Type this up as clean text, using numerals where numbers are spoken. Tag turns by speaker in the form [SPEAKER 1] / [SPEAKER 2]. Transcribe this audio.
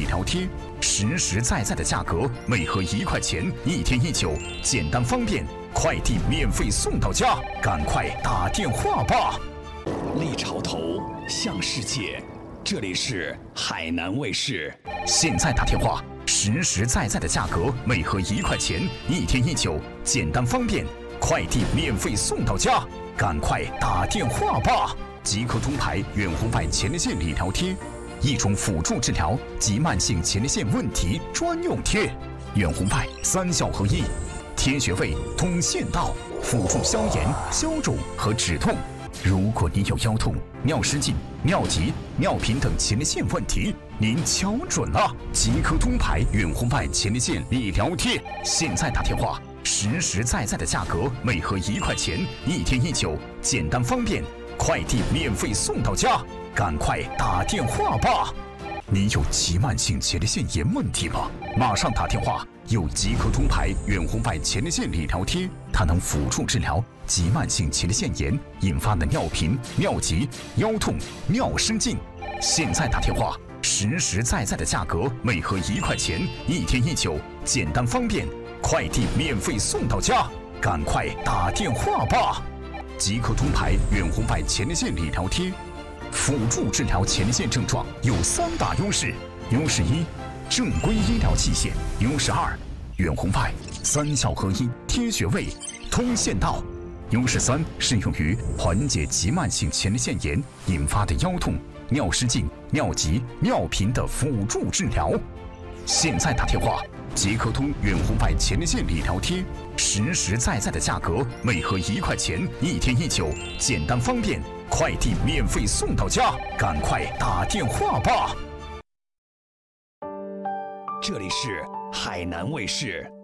[SPEAKER 1] 条贴，实实在在的价格，每盒1块钱，1天1酒，简单方便，快递免费送到家，赶快打电话吧！
[SPEAKER 2] 立潮头向世界，这里是海南卫视。
[SPEAKER 1] 现在打电话，实实在在的价格，每盒1块钱，1天1酒，简单方便，快递免费送到家，赶快打电话吧！即刻通牌远红外前列腺理疗贴，一种辅助治疗及慢性前列腺问题专用贴，远红外3效合一，贴穴位通腺道，辅助消炎、消肿和止痛。如果你有腰痛、尿失禁、尿急、尿频等前列腺问题，您瞧准了，即刻通牌远红外前列腺理疗贴，现在打电话，实实在在的价格，每盒1块钱，1天1酒，简单方便，快递免费送到家，赶快打电话吧！你有急慢性前列腺炎问题吗？马上打电话！有即刻通牌远红外前列腺理疗贴，它能辅助治疗急慢性前列腺炎引发的尿频、尿急、腰痛、尿失禁。现在打电话，实实在在的价格，每盒1块钱，1天1酒，简单方便，快递免费送到家，赶快打电话吧！即刻通牌远红外前列腺理疗贴，辅助治疗前列腺症状有3大优势：优势1，正规医疗器械；优势2，远红外3效合一，贴穴位，通腺道；优势3，适用于缓解急慢性前列腺炎引发的腰痛、尿失禁、尿急、尿频的辅助治疗。现在打电话！即刻通远红外前列腺理疗贴，实实在在的价格，每盒1块钱，1天1酒，简单方便，快递免费送到家，赶快打电话吧！
[SPEAKER 2] 这里是海南卫视。